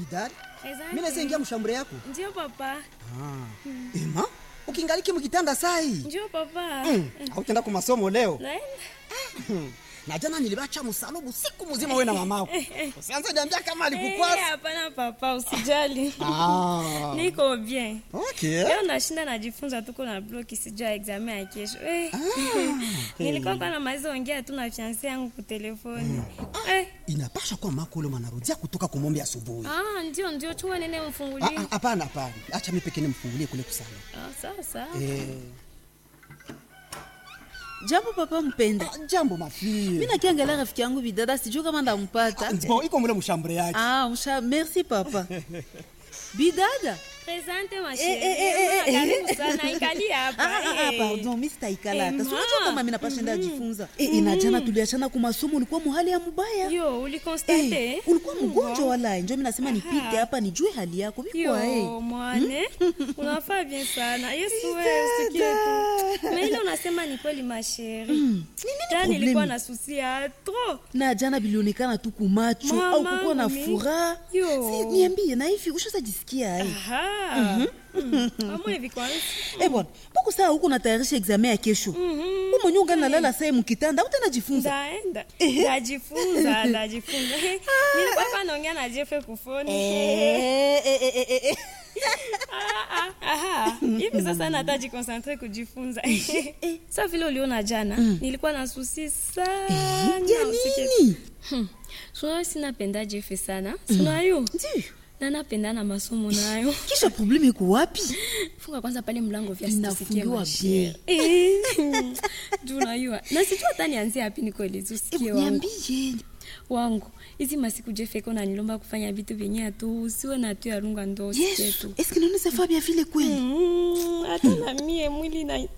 Bidari, mimi naweza ingia mshambure yako? Ndio papa. Ema, ukingaliki mkitanda sai. Ndio papa. Hautaenda kwa masomo leo? Naenda. Na jana nilibacha msalubu siku mzima wewe na mamako. Usianze niambia kama alikukwasa. Hapana papa, usijali. Niko bien. Okay. Leo nashinda najifunza tuko na bloki sijua examen ya kesho. Nilikuwa na maizo ongea tu na fiancé yangu kwa telefoni. Inapasha kwa mako leo manarudia kutoka kumombe asubuhi. Ndio chua nene mfungulie. Hapana. Acha mimi pekee nimfungulie kule kusana. Sawa. Jambo papa mpenda. Jambo mafie. Mimi nakiangalia rafiki yangu Bidada sijui kama ndampata. Bon, iko mule mshambure yake. Merci papa. Bidada. Presente ma chérie. Karibu sana ikali hapa. Pardon, mimi sitaikala hata. Sio kama mimi napashinda kujifunza. Inajana tuliachana kwa masomo ulikuwa muhali ya mbaya. Yo, ulikonstate? Ulikuwa mgonjwa wala ndio mimi nasema nipite hapa nijue hali yako bikwa mwane. Unafaa bien sana. Yesu wewe usikie tu. Mimi unasema ni kweli ma chérie. Jana nilikuwa na susi trop. Na jana bilionekana tu kumacho au kukuwa na furaha. Si niambie na hivi ushazajisikia Mama hivi kwanza. Bwana, mbona saa huko natayarisha examen ya kesho? Umo nyonga nalala saa mkitanda utajifunza. Ndaenda. Najifunza. Nilikuwa hapa naongea na Jeff kufoni. Hivi sasa nataji concentrate kujifunza. Sasa vile uliona jana, nilikuwa na susi sana. Ya nini? Sio sinapenda Jeff sana. Sio Ndio. Na napenda na masomo nayo. Kisha problemi iko wapi? Funga kwanza pale mlango vya sisikie mashia. Tunayua. Na sijui hata nianzie wapi nikoeleza usikie wangu. Niambie. Wangu, hizi masiku Jeffeko na nilomba kufanya vitu vyenye atu usiwe na tu ya runga ndo yetu. Est-ce que nous savons bien vile kweli? Hata na mie mwili night.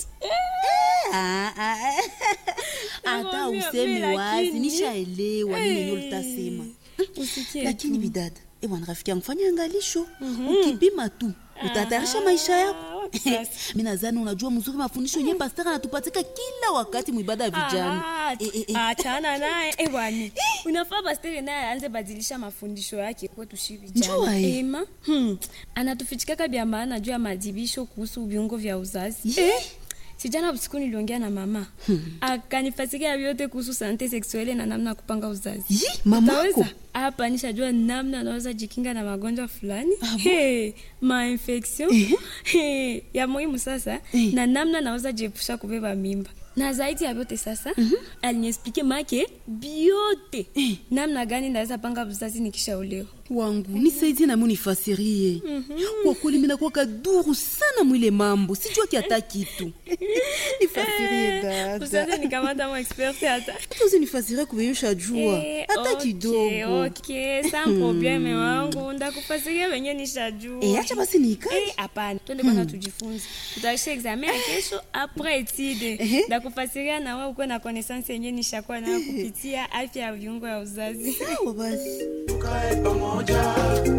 Hata useme wazi nishaelewa nini ulitasema. Usikie. Lakini Bidada, bwana rafiki yangu fanya angalisho. Ukipima tu utatayarisha maisha yako. Mimi nadhani unajua mzuri mafundisho yenyewe pastor anatupatika kila wakati muibada ya vijana. Achana naye bwana. Unafaa pastor naye aanze badilisha mafundisho yake kwetu shi vijana. Ema anatufichika bia maana juu ya madibisho kuhusu viungo vya uzazi. Sijana usiku niliongea na mama. Akanifasikia vyote kuhusu sante sexuelle na namna kupanga uzazi. Mamako hapa nishajua namna naweza jikinga na magonjwa fulani. Ma infection. Ya muhimu sasa na namna naweza jiepusha kubeba mimba. Na zaidi ya vyote sasa aliniexplique make biote namna gani naweza panga uzazi nikishaolewa. Wangu nisaidie na mimi nifasirie. Kwa kweli mimi nakuwa kaduru sana mwile mambo. Sijua kiata kitu. Nifasirie dada. Usaze nikamata mo expert hata. Tuzi nifasirie kubeyusha jua. Hata kidogo. Okay, sans problème wangu. Ndakufasiria wenyewe nishajua. Acha basi nikae. Hapana. Twende kwanza tujifunze. Tutaisha examen ya kesho après étude. Ndakufasiria na wewe uko na connaissance yenyewe nishakuwa nayo kupitia afya ya viungo ya uzazi. Sawa basi. Tukae pamoja.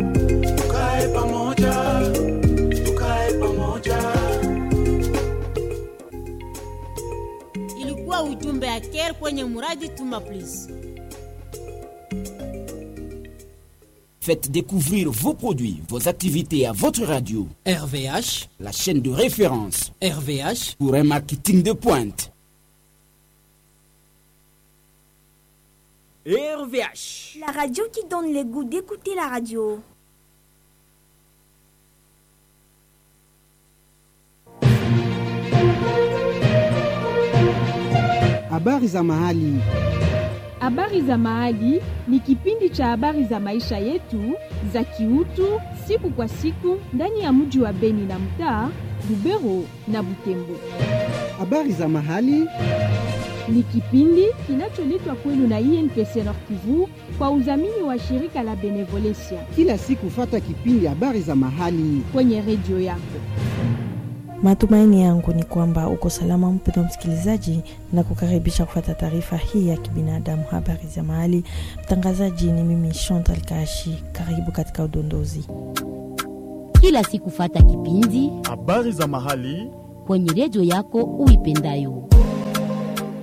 Ilikuwa ujumbe ya Care kwenye muradi Tuma Please. Faites découvrir vos produits, vos activités à votre radio. RVH, la chaîne de référence. RVH, pour un marketing de pointe. RVH, la radio qui donne le goût d'écouter la radio. Habari za mahali. Habari za mahali ni kipindi cha habari za maisha yetu za kiutu siku kwa siku ndani ya mji wa Beni na mtaa Lubero na Butembo. Habari za mahali ni kipindi kinacholetwa kwenu na INPC Nord Kivu kwa udhamini wa shirika la Benevolencia. Kila siku fata kipindi habari za mahali kwenye redio yako. Matumaini yangu ni kwamba uko salama mpendwa msikilizaji, na kukaribisha kufuata taarifa hii ya kibinadamu habari za mahali. Mtangazaji ni mimi Chantal Kashi. Karibu katika udondozi. Kila siku fata kipindi habari za mahali kwenye redio yako uipendayo.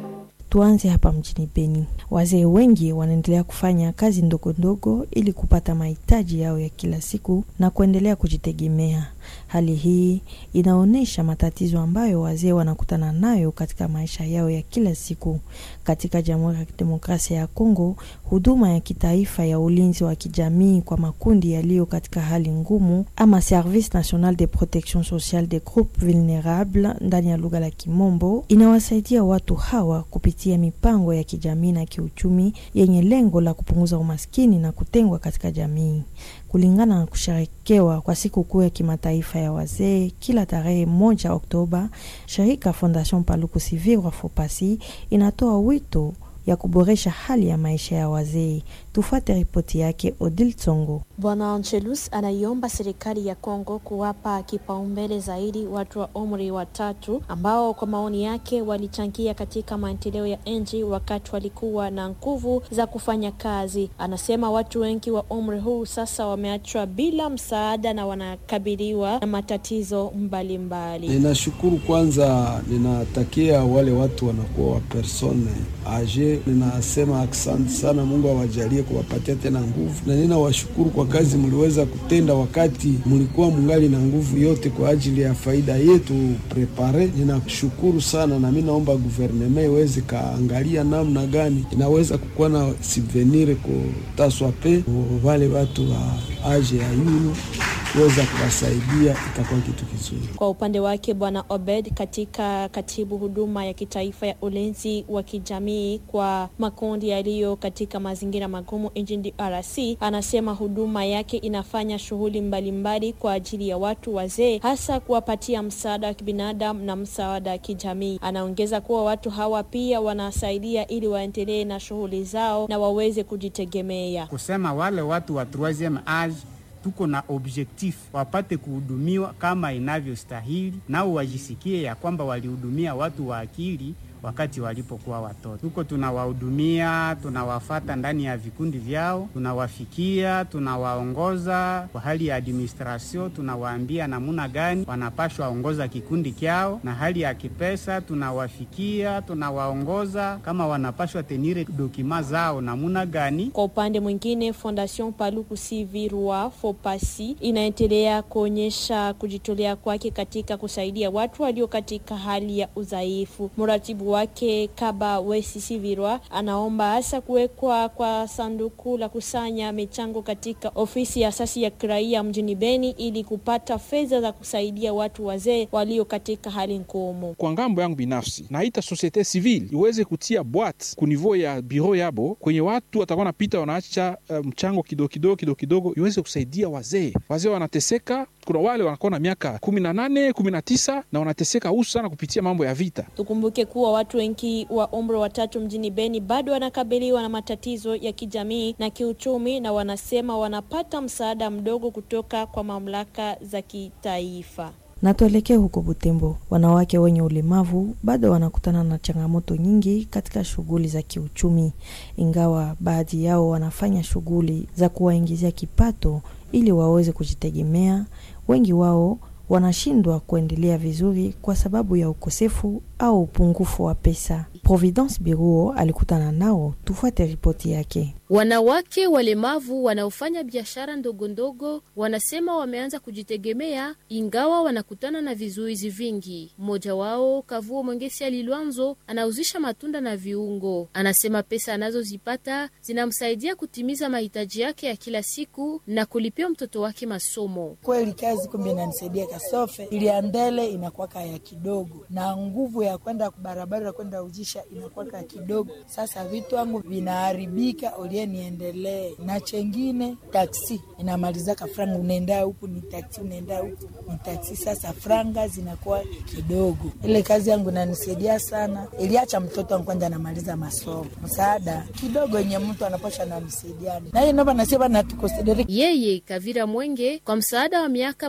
Tuanze hapa mjini Beni. Wazee wengi wanaendelea kufanya kazi ndogo ndogo ili kupata mahitaji yao ya kila siku na kuendelea kujitegemea. Hali hii inaonesha matatizo ambayo wazee wanakutana nayo katika maisha yao ya kila siku. Katika Jamhuri ya Kidemokrasia ya Kongo, huduma ya kitaifa ya ulinzi wa kijamii kwa makundi yaliyo katika hali ngumu ama Service National de Protection Sociale des Groupes Vulnérables ndani ya lugha la Kimombo inawasaidia watu hawa kupitia mipango ya kijamii na kiuchumi yenye lengo la kupunguza umaskini na kutengwa katika jamii. Kulingana na kusherekewa kwa siku kuu ya kimataifa ya wazee kila tarehe 1 Oktoba, shirika Fondation Paluku Sivirwa Fopasi inatoa wito ya kuboresha hali ya maisha ya wazee. Tufuate ripoti yake Odile Tsongo. Bwana Angelus anaiomba serikali ya Kongo kuwapa kipaumbele zaidi watu wa umri wa 3 ambao kwa maoni yake walichangia katika maendeleo ya nchi wakati walikuwa na nguvu za kufanya kazi. Anasema watu wengi wa umri huu sasa wameachwa bila msaada na wanakabiliwa na matatizo mbalimbali. Ninashukuru kwanza, ninatakia wale watu wanakuwa wa persone age, ninasema asante sana, Mungu awajalie kuwapatia tena nguvu, na ninawashukuru kwa kazi mliweza kutenda wakati mlikuwa mungali na nguvu yote kwa ajili ya faida yetu prepare. Ninashukuru sana, na mimi naomba gouvernement iweze kaangalia namna gani inaweza kukuwa na subvenir kutaswa pe wale watu wa age ya yulu kuweza kuwasaidia, itakuwa kitu kizuri. Kwa upande wake Bwana Obed, katika katibu huduma ya kitaifa ya ulinzi wa kijamii kwa makundi yaliyo katika mazingira magumu nchini DRC, anasema huduma yake inafanya shughuli mbalimbali kwa ajili ya watu wazee, hasa kuwapatia msaada wa kibinadamu na msaada wa kijamii. Anaongeza kuwa watu hawa pia wanasaidia ili waendelee na shughuli zao na waweze kujitegemea. Kusema wale watu wa 3e age tuko na objectif wapate kuhudumiwa kama inavyostahili, nao wajisikie ya kwamba walihudumia watu wa akili wakati walipokuwa watoto. Tuko tunawahudumia, tunawafata ndani ya vikundi vyao, tunawafikia, tunawaongoza kwa hali ya administration, tunawaambia namuna gani wanapashwa ongoza kikundi kyao, na hali ya kipesa tunawafikia, tunawaongoza kama wanapashwa tenire dokima zao namuna gani. Kwa upande mwingine, Fondation Paluku Sivirwa Fopasi inaendelea kuonyesha kujitolea kwake katika kusaidia watu walio katika hali ya udhaifu. Mratibu wake Kaba Wesi Sivirwa anaomba hasa kuwekwa kwa sanduku la kusanya michango katika ofisi ya asasi ya kiraia mjini Beni ili kupata fedha za kusaidia watu wazee walio katika hali ngumu. Kwa ngambo yangu binafsi, naita societe civile iweze kutia boîte ku niveau ya bureau yabo kwenye watu watakuwa napita wanaacha mchango kidogo iweze kusaidia wazee. Wazee wanateseka, kuna wale wanakuwa na miaka 18, 19 na wanateseka husu sana kupitia mambo ya vita. Tukumbuke kuwa watu wengi wa umri wa 3 mjini Beni bado wanakabiliwa na matatizo ya kijamii na kiuchumi, na wanasema wanapata msaada mdogo kutoka kwa mamlaka za kitaifa. Na tuelekee huko Butembo. Wanawake wenye ulemavu bado wanakutana na changamoto nyingi katika shughuli za kiuchumi. Ingawa baadhi yao wanafanya shughuli za kuwaingizia kipato ili waweze kujitegemea, wengi wao wanashindwa kuendelea vizuri kwa sababu ya ukosefu au upungufu wa pesa. Providence Biruo alikutana nao, tufuate ripoti yake. Wanawake walemavu wanaofanya biashara ndogo ndogo wanasema wameanza kujitegemea ingawa wanakutana na vizuizi vingi. Mmoja wao, Kavuo Mwengesi Alilwanzo, anauzisha matunda na viungo. Anasema pesa anazozipata zinamsaidia kutimiza mahitaji yake ya kila siku na kulipia mtoto wake masomo. Kweli kazi kumbe inanisaidia kasofe ili andele inakuwa ya kidogo, na nguvu ya kwenda barabara kwenda uzisha inakuwa kidogo. Sasa vitu wangu vinaharibika, niendelee na chengine. Taksi inamaliza ka franga, unaenda huku ni taksi, unaenda huku ni taksi. Sasa franga zinakuwa kidogo. Ile kazi yangu inanisaidia sana. Iliacha mtoto wangu kwanza anamaliza masomo, msaada kidogo yenye mtu anaposha na nisaidiane na yeye. Naomba nasema na tukonsidere yeye Kavira Mwenge, kwa msaada wa miaka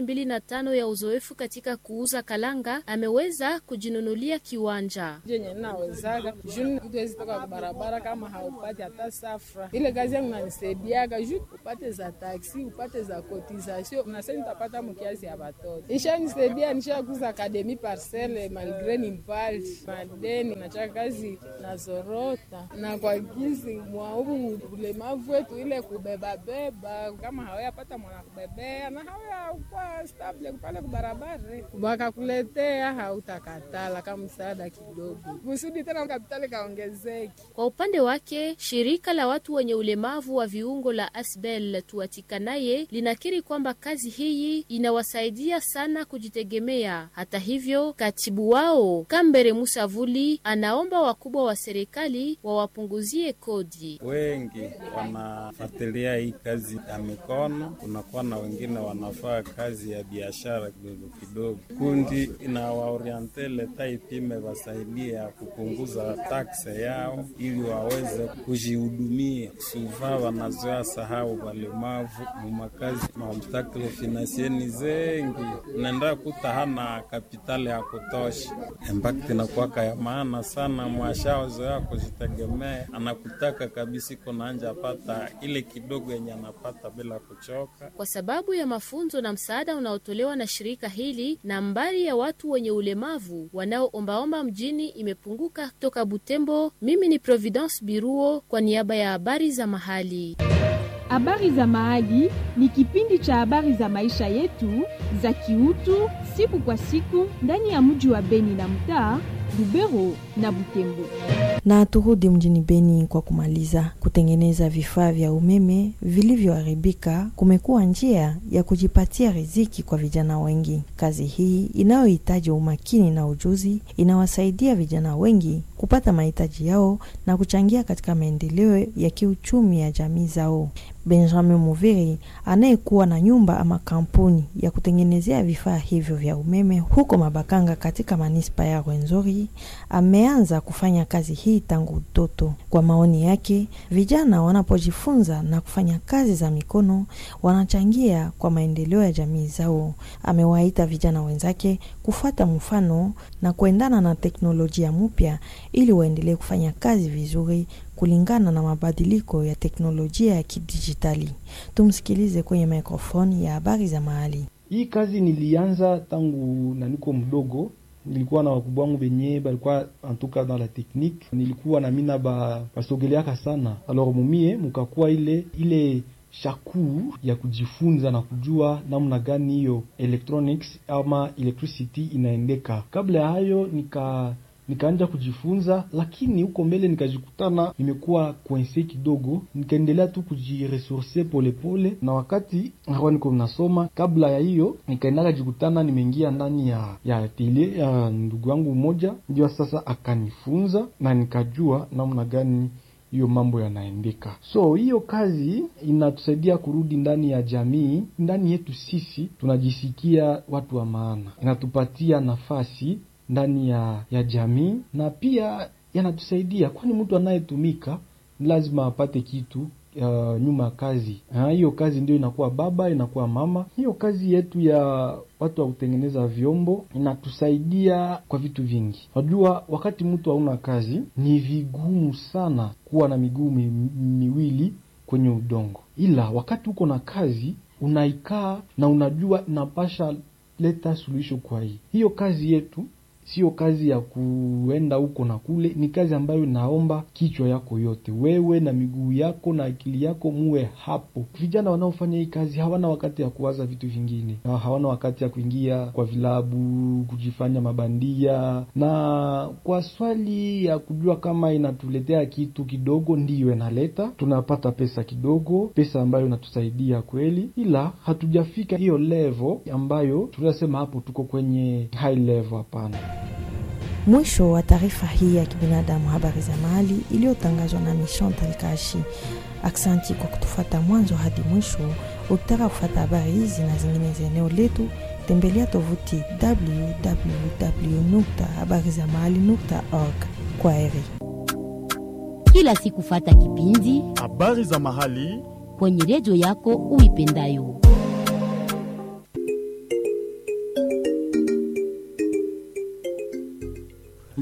25 ya uzoefu katika kuuza kalanga, ameweza kujinunulia kiwanja. Jenye nawezaga juni tuwezi toka barabara kama haupati hata safu fra. Ile kazi yangu nanisaidiaga juu upate za taksi, upate za cotisation, unasema nitapata mkiasi ya watoto. Nisaidia nishakuza academy parcelle malgré ni mbali. Madeni na kazi na zorota na kwa gizi mwaubu ulemavu wetu ile kubeba beba kama hawayapata mwana kubebea na hawaya kwa stable pale kubarabara wakakuletea hautakatala kama msaada kidogo kusudi tena kapitali kaongezeki. Kwa upande wake shirika la watu wenye ulemavu wa viungo la Asbel Tuatikanaye linakiri kwamba kazi hii inawasaidia sana kujitegemea. Hata hivyo katibu wao Kambere Musavuli anaomba wakubwa wa serikali wawapunguzie kodi. Wengi wanafuatilia hii kazi ya mikono, kunakuwa na wengine wanafaa kazi ya biashara kidogo kidogo. Kundi inawaoriente leta ipime wasaidia kupunguza taksi yao ili waweze kujihudumia. Suva wanazoea sahau walemavu mumakazi maobstakle finansieni zengi. Nenda kuta hana kapitali ya kutosha. Impact inakuwa ya maana sana mwashao zoea kujitegemea. Anakutaka kabisa kuna anja apata ile kidogo yenye anapata bila kuchoka. Kwa sababu ya mafunzo na msaada unaotolewa na shirika hili, nambari ya watu wenye ulemavu wanaoombaomba mjini imepunguka. Toka Butembo, mimi ni Providence Biruo kwa niaba ya habari za mahali. Habari za mahali ni kipindi cha habari za maisha yetu za kiutu siku kwa siku ndani ya mji wa Beni na mtaa Lubero na Butembo. Na turudi mjini Beni kwa kumaliza. Kutengeneza vifaa vya umeme vilivyoharibika kumekuwa njia ya kujipatia riziki kwa vijana wengi. Kazi hii inayohitaji umakini na ujuzi inawasaidia vijana wengi kupata mahitaji yao na kuchangia katika maendeleo ya kiuchumi ya jamii zao. Benjamin Muviri anayekuwa na nyumba ama kampuni ya kutengenezea vifaa hivyo vya umeme huko Mabakanga katika manispa ya Rwenzori ameanza kufanya kazi hii tangu utoto. Kwa maoni yake, vijana wanapojifunza na kufanya kazi za mikono wanachangia kwa maendeleo ya jamii zao. Amewaita vijana wenzake kufuata mfano na kuendana na teknolojia mpya ili waendelee kufanya kazi vizuri kulingana na mabadiliko ya teknolojia ya kidijitali. Tumsikilize kwenye mikrofoni ya habari za mahali. Hii kazi nilianza tangu na niko mdogo. Nilikuwa na wakubwa wangu benye balikuwa antuka dans la technique. Nilikuwa na mina basogeleaka sana. Alors mumie mukakuwa ile shaku ya kujifunza na kujua namna gani hiyo electronics ama electricity inaendeka. Kabla ya hayo nikaanza kujifunza, lakini huko mbele nikajikutana nimekuwa coincé kidogo. Nikaendelea tu kujiresourcer pole na wakati hapo niko nasoma. Kabla ya hiyo nikaenda kujikutana nimeingia ndani ya atelier ya ndugu wangu mmoja, ndio sasa akanifunza na nikajua namna gani hiyo mambo yanaendeka. So hiyo kazi inatusaidia kurudi ndani ya jamii. Ndani yetu sisi tunajisikia watu wa maana, inatupatia nafasi ndani ya jamii na pia yanatusaidia, kwani mtu anayetumika lazima apate kitu nyuma kazi. Hiyo kazi ndio inakuwa baba, inakuwa mama. Hiyo kazi yetu ya watu wa kutengeneza vyombo inatusaidia kwa vitu vingi. Unajua wakati mtu hauna kazi ni vigumu sana kuwa na miguu miwili kwenye udongo. Ila wakati uko na kazi unaikaa na unajua inapasha leta suluhisho kwa hiyo kazi yetu. Sio kazi ya kuenda huko na kule, ni kazi ambayo naomba kichwa yako yote, wewe na miguu yako na akili yako muwe hapo. Vijana wanaofanya hii kazi hawana wakati ya kuwaza vitu vingine, hawana wakati ya kuingia kwa vilabu, kujifanya mabandia. Na kwa swali ya kujua kama inatuletea kitu kidogo, ndiyo inaleta, tunapata pesa kidogo, pesa ambayo inatusaidia kweli, ila hatujafika hiyo level ambayo tunasema hapo tuko kwenye high level. Hapana. Mwisho wa taarifa hii ya kibinadamu habari za mahali iliyotangazwa na Chantal Kashi. Aksanti kwa kutufuata mwanzo hadi mwisho. Ukitaka kufuata habari hizi na zingine za eneo letu, tembelea tovuti www.habarizamahali.org. Kwaheri. Kila siku fuata kipindi habari za mahali kwenye redio yako uipendayo.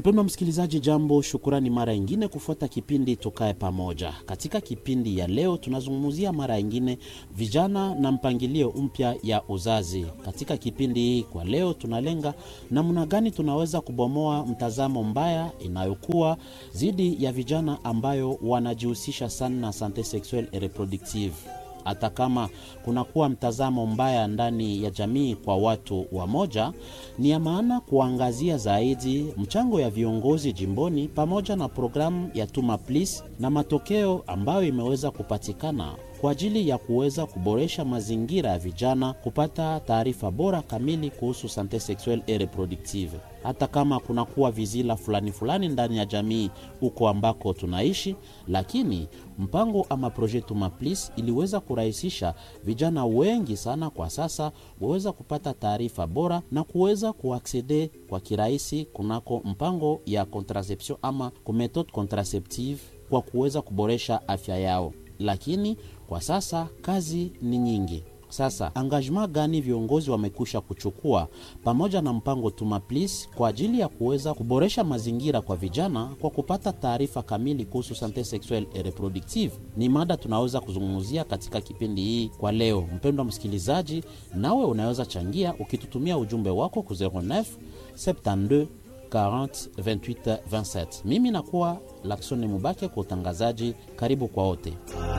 Mpendwa msikilizaji, jambo, shukrani mara nyingine kufuata kipindi Tukae Pamoja. Katika kipindi ya leo tunazungumzia mara nyingine vijana na mpangilio mpya ya uzazi. Katika kipindi hii kwa leo tunalenga namna gani tunaweza kubomoa mtazamo mbaya inayokuwa zidi ya vijana ambayo wanajihusisha sana na sante sexuelle et reproductive. Hata kama kunakuwa mtazamo mbaya ndani ya jamii kwa watu wa moja, ni ya maana kuangazia zaidi mchango ya viongozi jimboni pamoja na programu ya Tuma Please na matokeo ambayo imeweza kupatikana kwa ajili ya kuweza kuboresha mazingira ya vijana kupata taarifa bora kamili kuhusu sante sexuelle et reproductive. Hata kama kunakuwa vizila fulani ndani ya jamii uko ambako tunaishi, lakini mpango ama projet Tuma Please iliweza kurahisisha vijana wengi sana kwa sasa waweza kupata taarifa bora na kuweza kuaccede kwa kirahisi kunako mpango ya contraception ama methode contraceptive kwa kuweza kuboresha afya yao. Lakini kwa sasa kazi ni nyingi. Sasa engagement gani viongozi wamekusha kuchukua pamoja na mpango Tuma Please kwa ajili ya kuweza kuboresha mazingira kwa vijana kwa kupata taarifa kamili kuhusu sante sexuelle et reproductive? Ni mada tunaweza kuzungumzia katika kipindi hii kwa leo. Mpendwa msikilizaji, nawe unaweza changia ukitutumia ujumbe wako ku 09 72 40 28 27. Mimi nakuwa Laksoni Mubake kwa utangazaji. Karibu kwa wote.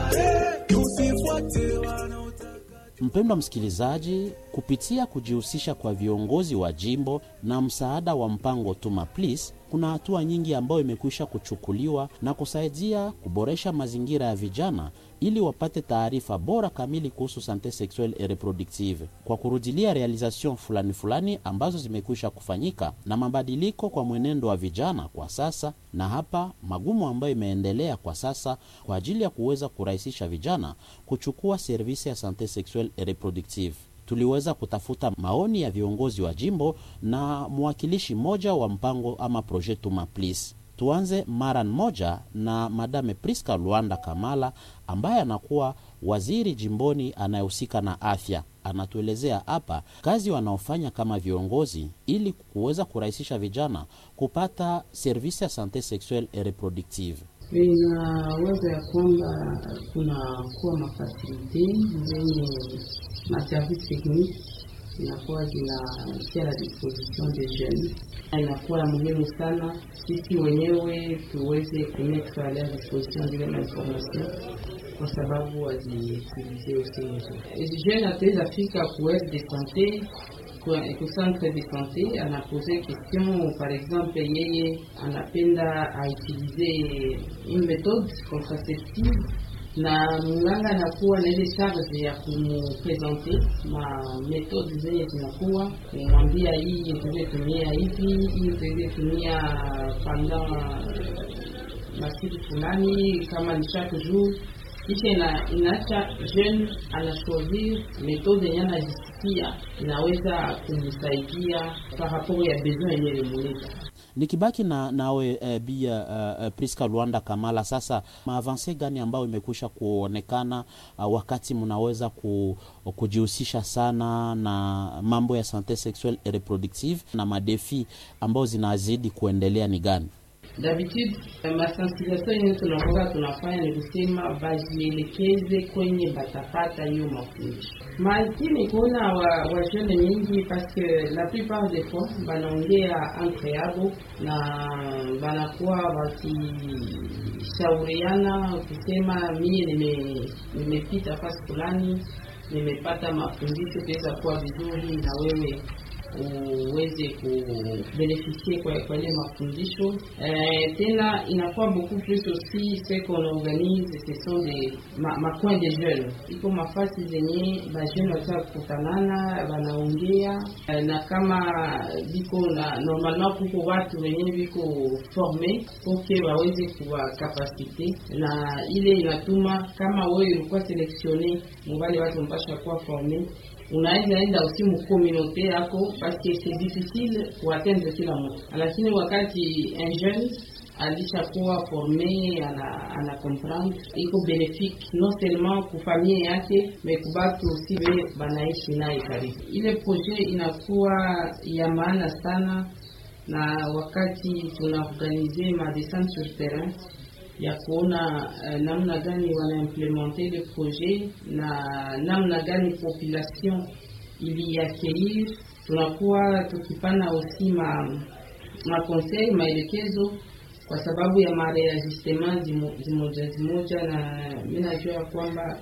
Mpendwa msikilizaji, kupitia kujihusisha kwa viongozi wa jimbo na msaada wa mpango Tuma Please, kuna hatua nyingi ambayo imekwisha kuchukuliwa na kusaidia kuboresha mazingira ya vijana ili wapate taarifa bora kamili kuhusu sante sexuelle et reproductive, kwa kurudilia realization fulani ambazo zimekwisha kufanyika na mabadiliko kwa mwenendo wa vijana kwa sasa, na hapa magumu ambayo imeendelea kwa sasa kwa ajili ya kuweza kurahisisha vijana kuchukua servisi ya sante sexuelle et reproductive. Tuliweza kutafuta maoni ya viongozi wa jimbo na mwakilishi moja wa mpango ama projet Tuma Please. Tuanze mara moja na Madame Priska Luanda Kamala ambaye anakuwa waziri jimboni anayehusika na afya. Anatuelezea hapa kazi wanaofanya kama viongozi ili kuweza kurahisisha vijana kupata servisi ya sante sexuelle et reproductive. Inawaza ya kwamba kuna kuwa mafasilite zenye maservice technique inakuwa zinatia la disposition des jeunes. Inakuwa muhimu sana sisi wenyewe tuweze kumettre à leur disposition zile information kwa sababu waziutilize usizo. Jeune ataweza fika kuwezi de santé au centre de santé, anapose question, par exemple yeye anapenda autilize une méthode contraceptive na mganga anakuwa na ile charge ya kumpresente ma metode zenye zinakuwa kumwambia hii tunatumia hivi, hii tunatumia pendant masiku fulani kama ni chaque jour. Kisha inaacha jeune anachoisir metode yenye anajisikia inaweza kumsaidia par rapport ya besoin yenye limunita. Nikibaki nawe Bia Priska Luanda Kamala, sasa maavanse gani ambayo imekwisha kuonekana wakati mnaweza kujihusisha sana na mambo ya sante sexuelle et reproductive, na madefi ambayo zinazidi kuendelea ni gani? D'habitude masensibilisation yenye tunafanya ni kusema bajielekeze kwenye batapata hiyo mafundisho. Lakini kuna wa jeune nyingi parce que la plupart des fois banaongea entre yabo na banakuwa wakishauriana kusema mie nimepita fasi fulani, nimepata mafundisho kuweza kuwa vizuri na wewe uweze kubeneficie kwa ile mafundisho. Tena inakuwa beaucoup plus aussi ce qu'on organise, ce sont des coins de jeunes. Iko mafasi zenye ba jeunes wataka kukutanana wanaongea, na kama biko na normalement kuko watu wenye biko formé poke waweze kuwa capacité, na ile inatuma kama wewe ulikuwa sélectionné mbali watu mpasha kuwa formé, unaweza enda aussi mu communauté yako parce que c'est difficile kuatteindre kila mtu. Lakini wakati un jeune alishakuwa formé ana comprendre, iko bénéfique non seulement kwa familia yake mais kubatu aussi banaishi naye karibu. Ile projet inakuwa ya maana sana na wakati tunaorganize ma descente sur terrain ya kuona namna gani wanaimplementer le projet na namna gani population ili accueillir, tunakuwa tukipana aussi ma conseil maelekezo kwa sababu ya mareajustement zimoja, na mimi najua kwamba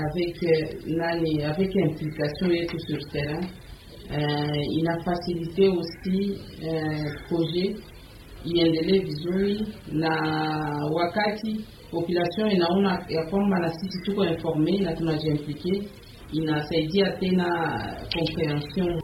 avec implication yetu sur terrain ina facilite aussi projet iendelee vizuri, na wakati population inaona ya kwamba na sisi tuko informe na tunajiimplike, inasaidia tena comprehension.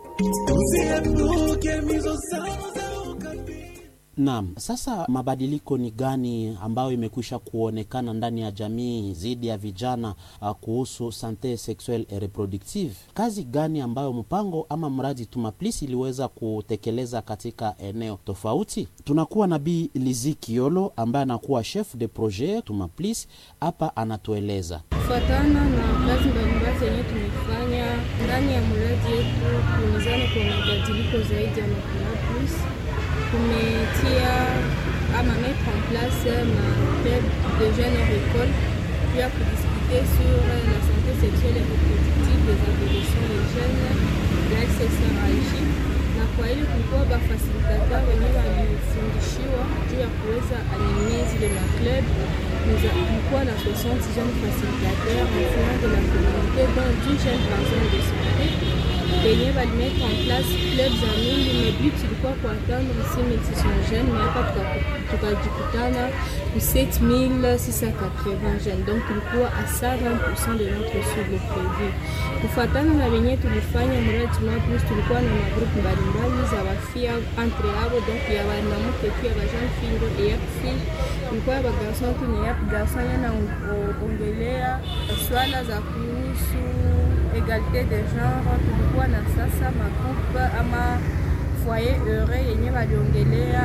Naam, sasa mabadiliko ni gani ambayo imekwisha kuonekana ndani ya jamii zidi ya vijana kuhusu sante sexuelle et reproductive? Kazi gani ambayo mpango ama mradi Tumaplis iliweza kutekeleza katika eneo tofauti? Tunakuwa na Bi Lizi Kiolo ambaye anakuwa chef de projet Tumaplis, hapa anatueleza. Kufuatana na kazi mbalimbali zenye tumefanya ndani ya mradi yetu, tunazani kwa mabadiliko zaidi ya Tumaplis. Tumetia ama mettre en place ma club de jeunes écoles puis pour discuter sur la santé sexuelle et reproductive des adolescents et jeunes de XSRIJ, na kwa ile kulikuwa ba facilitateur wenyewe walifundishiwa juu ya kuweza animer zile ma club. Kulikuwa na 60 jeunes facilitateurs en fonction de la communauté dont 10 jeunes personnes de santé benye mettre en place clubs za mingi. But ilikuwa kuatendre 6600 jeunes, mais hapa tukajikutana ku 7680 jeunes, donc tulikuwa à 120% de notre cible prévue. Kufuatana na wenye tulifanya mradi Tumaplis, tulikuwa na magroupe mbalimbali za wafia entre abo, donc ya wanamuke pia ba jeune fille et ya fille, tulikuwa ba garçon tu ya garçon na ongelea swala za kuhusu égalité de genre. Tulikuwa na sasa magroupe ama foyer heureux yenye waliongelea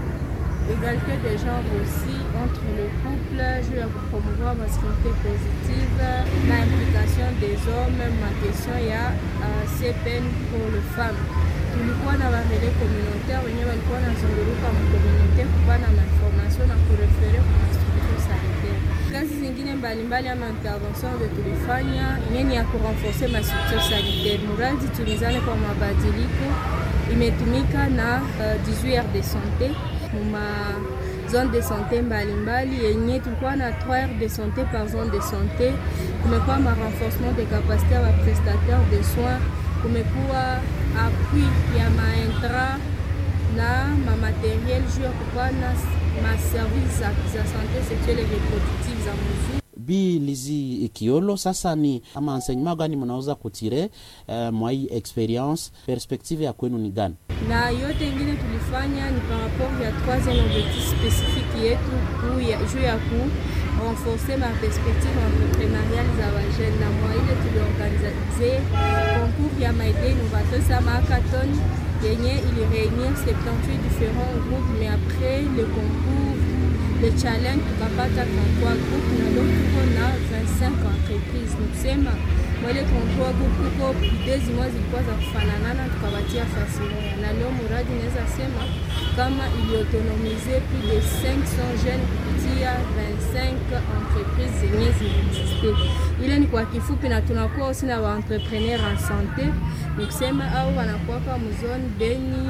égalité de genre aussi entre le couple, jeu à promouvoir masculinité positive, l'implication des hommes, ma question ya CPN pour les femmes. Tulikuwa na barele communautaire wenye walikuwa nazunguruka mkomunite kupana na information na kurefere kwa masuluhisho sanitaire. Kazi zingine mbalimbali ama intervention de tulifanya yenye ya kurenforcer masuluhisho sanitaire. Muradi tulizane kwa mabadiliko imetumika na 18 heures de santé ma zone de santé mbalimbali yenye tulikuwa na 3 heures de santé par zone de santé. Kumekuwa ma renforcement de capacité à prestataires de soins, kumekuwa appui ya maintra na ma matériel juu ya kupana ma service za santé sexuelle et reproductive za muziki. Bi Lizi Kiolo, sasa ni ama enseignement gani mnaweza kutire mwa hii experience, perspective ya kwenu ni gani? Na yote ingine tulifanya ni par rapport ya troisième objectif spécifique yetu juu ya ku renforcer ma perspective entrepreneuriale za wajene. Na mwa ile tuliorganize concours ya maide innovateur sa hackathon yenye ili réunir 78 différents groupes, mais après le concours le challenge tukapata 33 groupes na leo tuko na 25 entreprises. Nikusema wale 33 groupes tuko bidezi moja zilikuwa za kufanana, tukawatia fasilea, na leo muradi naweza sema kama ili autonomiser plus de 500 jeunes kupitia 25 entreprises zenye zinaexiste. Ile ni kwa kifupi, na tunakuwa aussi na wa entrepreneur en santé. Nikusema au wanakuwa kwa mzone Beni,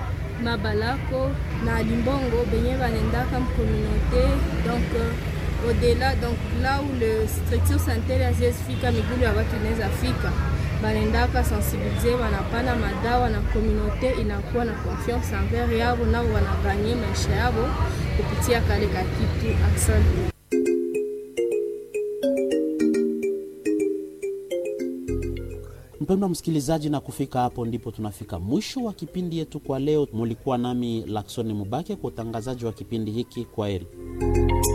Mabalako na Limbongo benye banendaka mcommunauté, donc au-delà, donc là où le structure sanitaire azifika migulu ya watu inaweza fika, banendaka sensibiliser, wanapana madawa na communauté inakuwa na confiance envers yabo, nao wanaganye maisha yabo kupitia kale kitu. Asante. Mpendwa msikilizaji, na kufika hapo ndipo tunafika mwisho wa kipindi yetu kwa leo. Mulikuwa nami Laksoni Mubake kwa utangazaji wa kipindi hiki. Kwaheri.